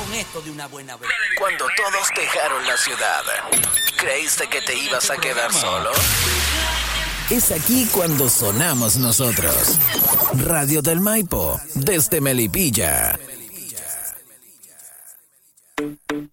con esto de una buena vez. Cuando todos dejaron la ciudad, ¿creíste que te ibas a quedar solo? Es aquí cuando sonamos nosotros. Radio del Maipo, desde Melipilla.